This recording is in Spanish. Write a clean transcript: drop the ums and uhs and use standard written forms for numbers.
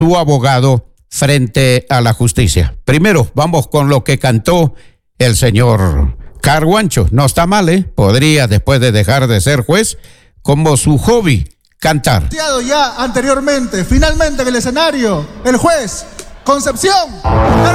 su abogado frente a la justicia. Primero, vamos con lo que cantó el señor Carguancho. No está mal, podría, después de dejar de ser juez, como su hobby, cantar. Ya anteriormente, finalmente en el escenario, el juez Concepción.